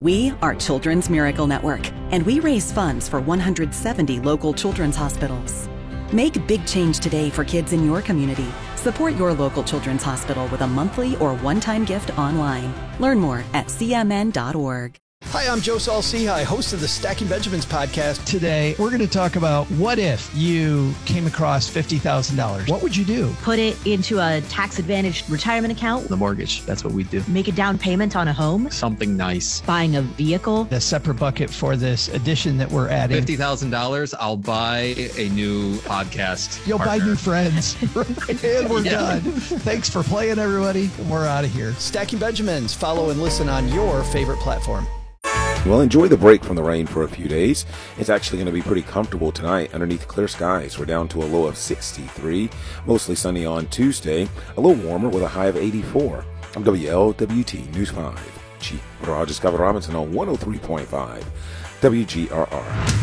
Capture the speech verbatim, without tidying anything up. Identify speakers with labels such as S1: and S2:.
S1: We are Children's Miracle Network, and we raise funds for one hundred seventy local children's hospitals. Make big change today for kids in your community. Support your local children's hospital with a monthly or one-time gift online. Learn more at c m n dot org.
S2: Hi, I'm Joe Saul-Sehy, host of the Stacking Benjamins podcast.
S3: Today, we're going to talk about what if you came across fifty thousand dollars? What would you do?
S4: Put it into a tax-advantaged retirement account.
S5: The mortgage, that's what we do.
S4: Make a down payment on a home.
S5: Something nice.
S4: Buying a vehicle.
S3: A separate bucket for this addition that we're adding.
S5: fifty thousand dollars, I'll buy a new podcast
S3: You'll
S5: partner.
S3: buy new friends. And we're
S5: Yeah.
S3: done. Thanks for playing, everybody. We're out of here.
S2: Stacking Benjamins. Follow and listen on your favorite platform.
S6: Well, enjoy the break from the rain for a few days. It's actually going to be pretty comfortable tonight underneath clear skies. We're down to a low of sixty-three, mostly sunny on Tuesday, a little warmer with a high of eighty-four. I'm W L W T News five, Chief Rogers Scott Robinson on one oh three point five W G R R.